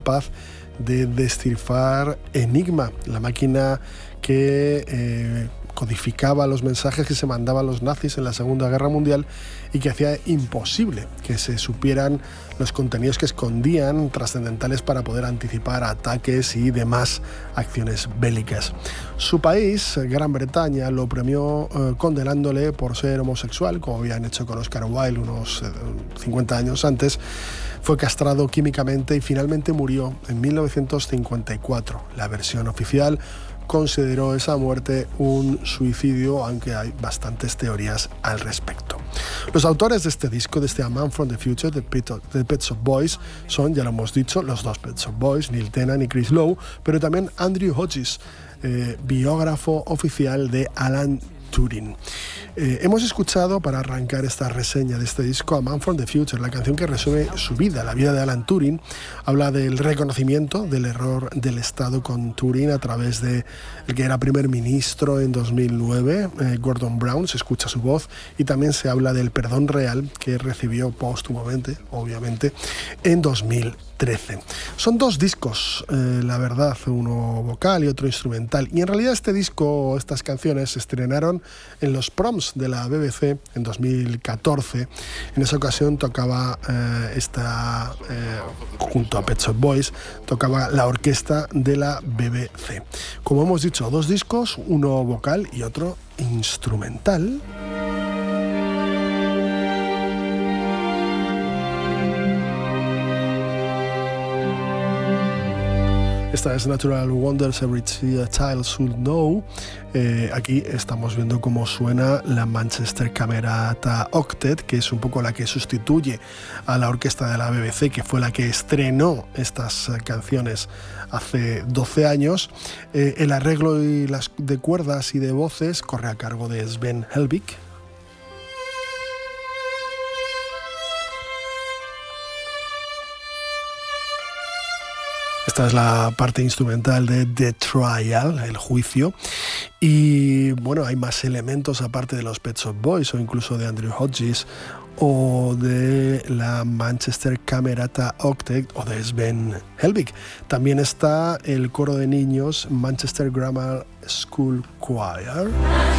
capaz de descifrar Enigma, la máquina que codificaba los mensajes que se mandaban los nazis en la Segunda Guerra Mundial y que hacía imposible que se supieran los contenidos que escondían, trascendentales para poder anticipar ataques y demás acciones bélicas. Su país, Gran Bretaña, lo premió condenándole por ser homosexual, como habían hecho con Oscar Wilde unos 50 años antes. Fue castrado químicamente y finalmente murió en 1954. La versión oficial consideró esa muerte un suicidio, aunque hay bastantes teorías al respecto. Los autores de este disco, de este A Man from the Future, de Pet Shop Boys, son, ya lo hemos dicho, los dos Pet Shop Boys, Neil Tennant y Chris Lowe, pero también Andrew Hodges, biógrafo oficial de Alan Turing. Hemos escuchado, para arrancar esta reseña de este disco, A Man from the Future, la canción que resume su vida, la vida de Alan Turing. Habla del reconocimiento del error del Estado con Turing a través de el que era primer ministro en 2009, Gordon Brown. Se escucha su voz y también se habla del perdón real que recibió póstumamente, obviamente, en 2013. Son dos discos, la verdad, uno vocal y otro instrumental. Y en realidad este disco, estas canciones, se estrenaron en los proms de la BBC en 2014. En esa ocasión tocaba junto a Pet Shop Boys, tocaba la orquesta de la BBC. Como hemos dicho, dos discos, uno vocal y otro instrumental. Esta es Natural Wonders Every Child Should Know. Aquí estamos viendo cómo suena la Manchester Camerata Octet, que es un poco la que sustituye a la orquesta de la BBC, que fue la que estrenó estas canciones hace 12 años. El arreglo y las de cuerdas y de voces corre a cargo de Sven Helbig. Esta es la parte instrumental de The Trial, el juicio. Y bueno, hay más elementos aparte de los Pet Shop Boys o incluso de Andrew Hodges o de la Manchester Camerata Octet o de Sven Helbig. También está el coro de niños Manchester Grammar School Choir.